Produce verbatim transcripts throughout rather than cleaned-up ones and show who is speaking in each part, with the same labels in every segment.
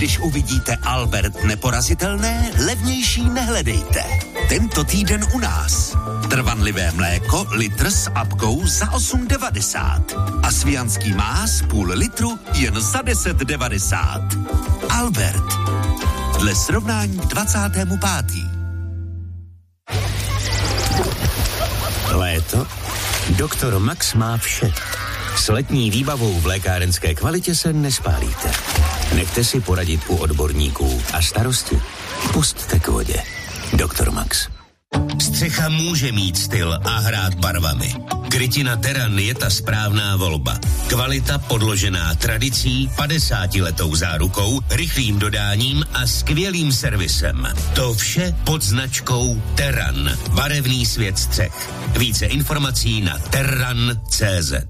Speaker 1: Když uvidíte Albert neporazitelné, levnější nehledejte. Tento týden u nás. Trvanlivé mléko, litr s apkou za osm devadesát. A svijanský más půl litru jen za deset devadesát. Albert. Dle srovnání dvacátého pátého
Speaker 2: Léto? Doktor Max má vše. S letní výbavou v lékárenské kvalitě se nespálíte. Nechte si poradit u odborníků a starosti pusťte k vodě. Doktor Max.
Speaker 3: Střecha může mít styl a hrát barvami. Krytina Terran je ta správná volba. Kvalita podložená tradicí, padesátiletou zárukou, rychlým dodáním a skvělým servisem. To vše pod značkou Terran. Barevný svět střech. Více informací na terran tečka cé zet.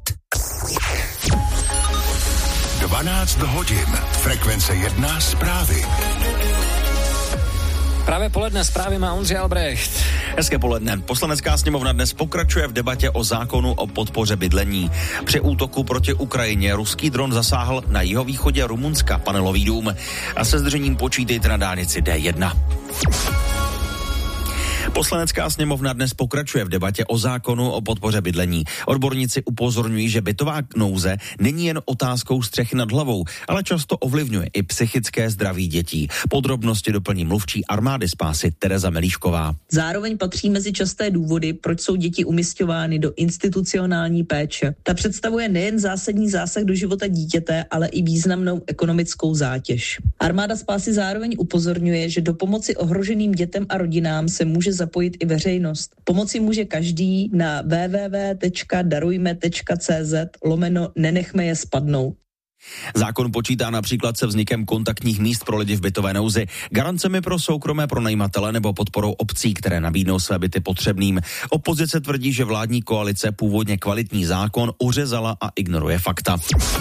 Speaker 4: dvanáct hodin. Frekvence jedna zprávy.
Speaker 5: Právě poledne zprávy má Ondřej Albrecht.
Speaker 6: Hezké poledne. Poslanecká sněmovna dnes pokračuje v debatě o zákonu o podpoře bydlení. Při útoku proti Ukrajině ruský dron zasáhl na jihovýchodě Rumunska panelový dům. A se zdržením počítejte na dálnici D jedna. Poslanecká sněmovna dnes pokračuje v debatě o zákonu o podpoře bydlení. Odborníci upozorňují, že bytová nouze není jen otázkou střechy nad hlavou, ale často ovlivňuje i psychické zdraví dětí. Podrobnosti doplní mluvčí armády spásy Tereza Melíšková.
Speaker 7: Zároveň patří mezi časté důvody, proč jsou děti umisťovány do institucionální péče. Ta představuje nejen zásadní zásah do života dítěte, ale i významnou ekonomickou zátěž. Armáda spásy zároveň upozorňuje, že do pomoci ohroženým dětem a rodinám se může zapojit i veřejnost. Pomoci může každý na w w w tečka darujme tečka cé zet lomeno nenechme je spadnout.
Speaker 6: Zákon počítá například se vznikem kontaktních míst pro lidi v bytové nouzi, garancemi pro soukromé pronajímatele nebo podporou obcí, které nabídnou své byty potřebným. Opozice tvrdí, že vládní koalice původně kvalitní zákon uřezala a ignoruje fakta.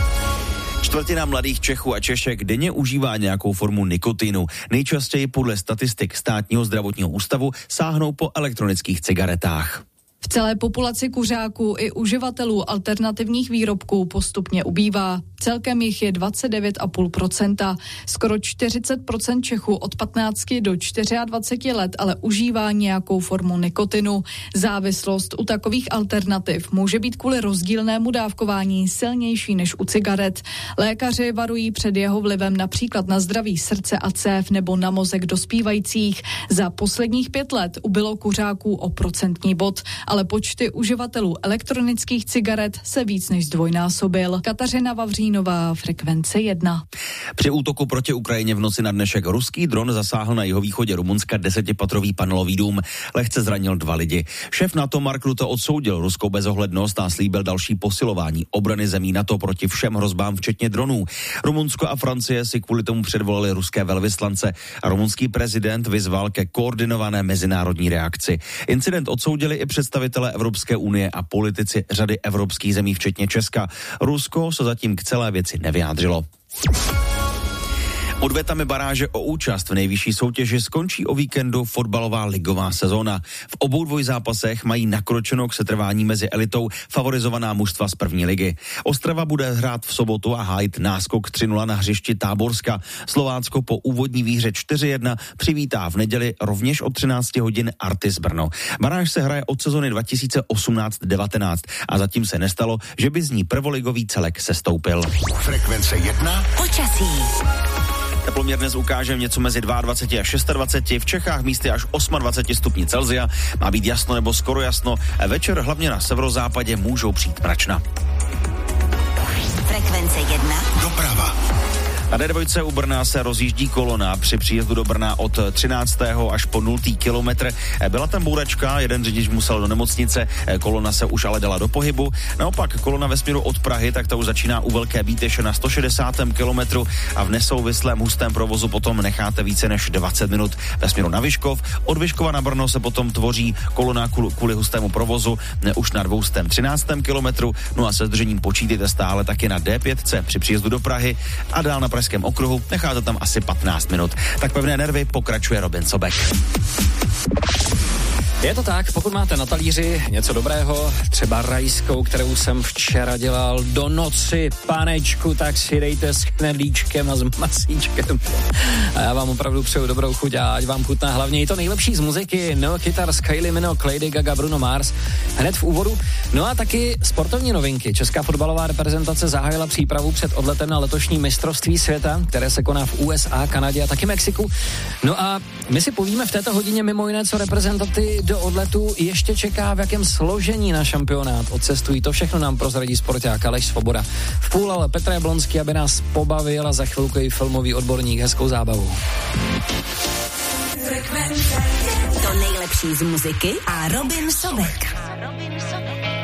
Speaker 6: Čtvrtina mladých Čechů a Češek denně užívá nějakou formu nikotinu. Nejčastěji podle statistik Státního zdravotního ústavu sáhnou po elektronických cigaretách.
Speaker 8: V celé populaci kuřáků i uživatelů alternativních výrobků postupně ubývá. Celkem jich je dvacet devět celá pět procenta. Skoro čtyřicet procent Čechů od patnácti do dvaceti čtyř let ale užívá nějakou formu nikotinu. Závislost u takových alternativ může být kvůli rozdílnému dávkování silnější než u cigaret. Lékaři varují před jeho vlivem například na zdraví srdce a cév nebo na mozek dospívajících. Za posledních pět let ubylo kuřáků o procentní bod, ale počty uživatelů elektronických cigaret se víc než zdvojnásobil. Kateřina Vavřínová, Frekvence jedna.
Speaker 6: Při útoku proti Ukrajině v noci na dnešek ruský dron zasáhl na jihovýchodě Rumunska desetipatrový panelový dům. Lehce zranil dva lidi. Šéf NATO Mark Rutte odsoudil ruskou bezohlednost a slíbil další posilování obrany zemí NATO proti všem hrozbám, včetně dronů. Rumunsko a Francie si kvůli tomu předvolali ruské velvyslance a rumunský prezident vyzval ke koordinované mezinárodní reakci. Incident odsoudili i představitelé Evropské unie a politici řady evropských zemí, včetně Česka. Rusko se zatím k celé věci nevyjádřilo. Odvetami baráže o účast v nejvyšší soutěži skončí o víkendu fotbalová ligová sezóna. V obou dvojzápasech mají nakročeno k setrvání mezi elitou favorizovaná mužstva z první ligy. Ostrava bude hrát v sobotu a hájit náskok tři nula na hřišti Táborska. Slovácko po úvodní výhře čtyři jedna přivítá v neděli rovněž od třinácti hodin Artis Brno. Baráž se hraje od sezony dva tisíce osmnáct devatenáct a zatím se nestalo, že by z ní prvoligový celek sestoupil.
Speaker 4: Frekvence jedna.
Speaker 9: Počasí.
Speaker 6: Teploměr dnes ukáže něco mezi dvacet dva a dvacet šest, v Čechách místy až dvacet osm stupňů Celsia, má být jasno nebo skoro jasno, večer hlavně na severozápadě můžou přijít mračna.
Speaker 9: Frekvence jedna.
Speaker 4: Doprava.
Speaker 6: Na D dva u Brna se rozjíždí kolona při příjezdu do Brna od třináctého až po nultý kilometr. Byla tam bůračka, jeden řidič musel do nemocnice, kolona se už ale dala do pohybu. Naopak kolona ve směru od Prahy, tak to už začíná u Velké Bíteše na sto šedesátém kilometru a v nesouvislém hustém provozu potom necháte více než dvacet minut ve směru na Vyškov. Od Vyškova na Brno se potom tvoří kolona kvůli hustému provozu už na dvě stě třináctém kilometru, no a se zdržením počítejte stále taky na D pět při příjezdu do Prahy a dál na Pražském okruhu, necháte tam asi patnáct minut. Tak pevné nervy, pokračuje Robin Sobek.
Speaker 5: Je to tak, pokud máte na talíři něco dobrého, třeba rajskou, kterou jsem včera dělal do noci, panečku, tak si dejte s knedlíčkem a s masíčkem. A já vám opravdu přeju dobrou chuť a ať vám chutná hlavně i to nejlepší z muziky. No Kytar, Kylie Minogue, Lady Gaga, Bruno Mars hned v úvodu. No a taky sportovní novinky. Česká fotbalová reprezentace zahájila přípravu před odletem na letošní mistrovství světa, které se koná v U S A, Kanadě a taky Mexiku. No a my si povíme v této hodině mimo jiné, co reprezentanty do odletu ještě čeká, v jakém složení na šampionát odcestují. To všechno nám prozradí sporták Aleš Svoboda. V půl ale Petr Jablonský, aby nás pobavil a za chvilku i filmový odborník. Hezkou zábavu.
Speaker 9: To nejlepší z muziky a Robin Sobek.